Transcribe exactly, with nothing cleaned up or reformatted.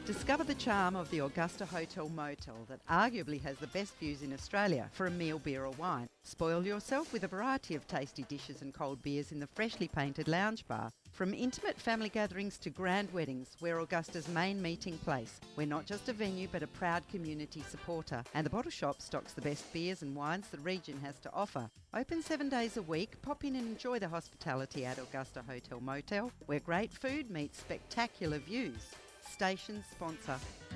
Discover the charm of the Augusta Hotel Motel that arguably has the best views in Australia for a meal, beer or wine. Spoil yourself with a variety of tasty dishes and cold beers in the freshly painted lounge bar. From intimate family gatherings to grand weddings, we're Augusta's main meeting place. We're not just a venue but a proud community supporter, and the Bottle Shop stocks the best beers and wines the region has to offer. Open seven days a week, pop in and enjoy the hospitality at Augusta Hotel Motel, where great food meets spectacular views. Station sponsor.